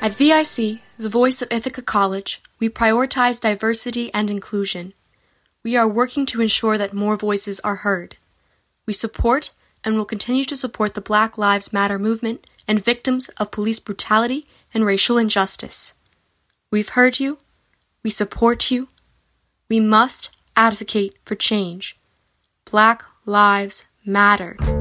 At VIC, the voice of Ithaca College, we prioritize diversity and inclusion. We are working to ensure that more voices are heard. We support and will continue to support the Black Lives Matter movement and victims of police brutality and racial injustice. We've heard you. We support you. We must advocate for change. Black Lives Matter.